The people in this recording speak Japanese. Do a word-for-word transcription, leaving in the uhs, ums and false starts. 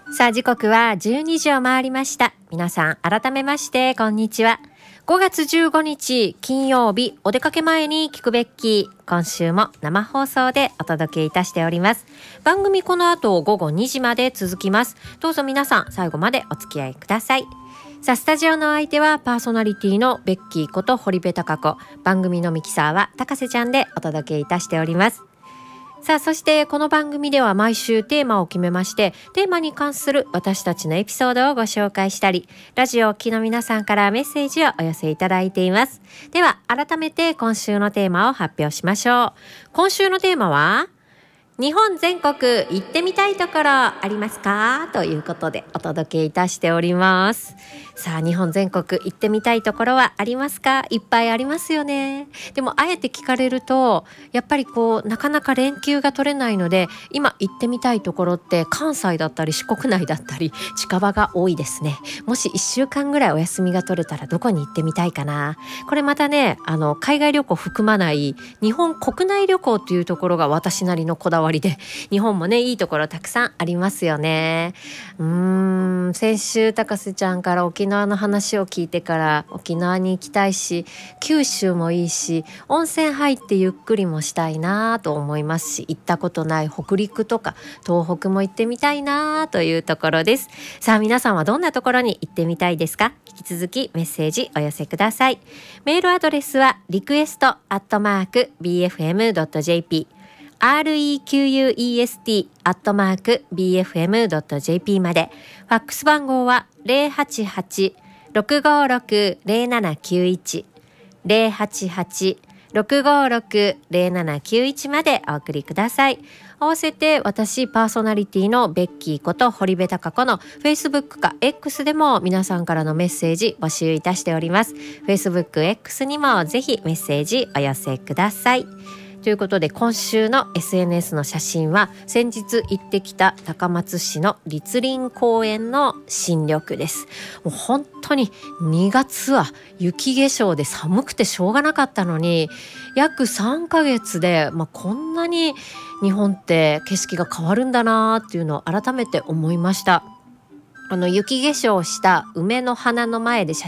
さあ時刻はじゅうにじを回りました。皆さん改めましてこんにちは。ごがつじゅうごにち金曜日、お出かけ前に聞くべき、今週も生放送でお届けいたしております。番組この後ごごにじまで続きます。どうぞ皆さん最後までお付き合いください。さあスタジオの相手はパーソナリティのベッキーこと堀部孝子、番組のミキサーは高瀬ちゃんでお届けいたしております。さあそしてこの番組では毎週テーマを決めまして、テーマに関する私たちのエピソードをご紹介したり、ラジオをお聞きの皆さんからメッセージをお寄せいただいています。では改めて今週のテーマを発表しましょう。今週のテーマは、日本全国行ってみたいところありますかということでお届けいたしております。さあ日本全国行ってみたいところはありますか？いっぱいありますよね。でもあえて聞かれるとやっぱりこうなかなか連休が取れないので、今行ってみたいところって関西だったり四国内だったり近場が多いですね。もしいっしゅうかんぐらいお休みが取れたらどこに行ってみたいかな。これまたね、あの海外旅行含まない日本国内旅行というところが私なりのこだわりで、日本もねいいところたくさんありますよね。うーん先週高瀬ちゃんから沖縄の話を聞いてから沖縄に行きたいし、九州もいいし、温泉入ってゆっくりもしたいなと思いますし、行ったことない北陸とか東北も行ってみたいなというところです。さあ皆さんはどんなところに行ってみたいですか？引き続きメッセージお寄せください。メールアドレスはリクエストアットマーク ビーエフエムドットジェーピーrequest アットマーク ビーエフエムドットジェーピー まで。ファックス番号は ゼロはちはち ろくごろく ゼロななきゅういち ゼロはちはち ろくごろく ゼロななきゅういちまでお送りください。合わせて私パーソナリティのベッキーこと堀部孝子の Facebook か X でも皆さんからのメッセージ募集いたしております。 Facebook、X にもぜひメッセージお寄せください。ということで今週の エスエヌエス の写真は先日行ってきた高松市の栗林公園の新緑です。もう本当ににがつは雪化粧で寒くてしょうがなかったのに、約さんかげつで、まあ、こんなに日本って景色が変わるんだなっていうのを改めて思いました。あの雪化粧した梅の花の前で写